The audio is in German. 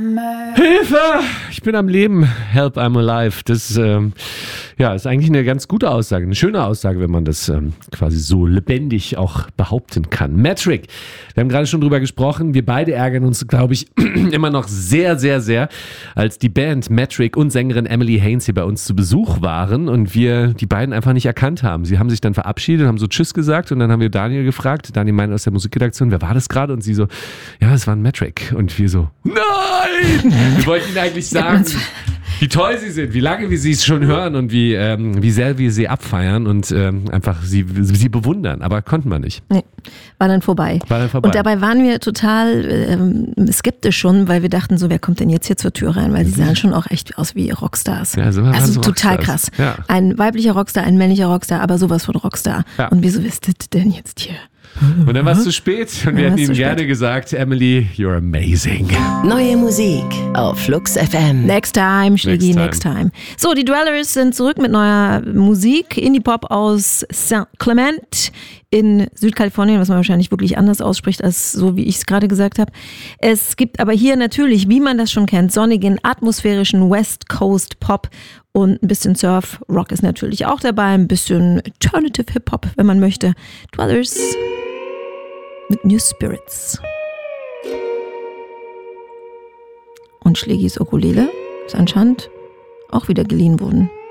Hilfe! Ich bin am Leben. Help, I'm alive. Das ist eigentlich eine ganz gute Aussage, eine schöne Aussage, wenn man das quasi so lebendig auch behaupten kann. Metric, wir haben gerade schon drüber gesprochen. Wir beide ärgern uns, glaube ich, immer noch sehr, sehr, sehr, als die Band Metric und Sängerin Emily Haines hier bei uns zu Besuch waren und wir die beiden einfach nicht erkannt haben. Sie haben sich dann verabschiedet, haben so Tschüss gesagt und dann haben wir Daniel gefragt. Daniel meinte aus der Musikredaktion, wer war das gerade? Und sie so, ja, es war ein Metric. Und wir so, nein! Wir wollten ihnen eigentlich sagen, wie toll sie sind, wie lange wir sie schon hören und wie sehr wir sie abfeiern und einfach sie bewundern. Aber konnten wir nicht. Nee, war dann vorbei. Und dabei waren wir total skeptisch schon, weil wir dachten so, wer kommt denn jetzt hier zur Tür rein? Weil sie sahen schon auch echt aus wie Rockstars. Ja, also total krass. Ja. Ein weiblicher Rockstar, ein männlicher Rockstar, aber sowas von Rockstar. Ja. Und wieso bist du denn jetzt hier? Und dann war es zu spät und wir hätten ihnen gerne gesagt, Emily, you're amazing. Neue Musik auf Flux FM. Next time, Schlägi, next time. So, die Dwellers sind zurück mit neuer Musik. Indie-Pop aus St. Clement in Südkalifornien, was man wahrscheinlich wirklich anders ausspricht, als so, wie ich es gerade gesagt habe. Es gibt aber hier natürlich, wie man das schon kennt, sonnigen, atmosphärischen West Coast Pop und ein bisschen Surf. Rock ist natürlich auch dabei, ein bisschen Alternative Hip-Hop, wenn man möchte. Dwellers mit New Spirits. Und Schlägis Ukulele ist anscheinend auch wieder geliehen worden.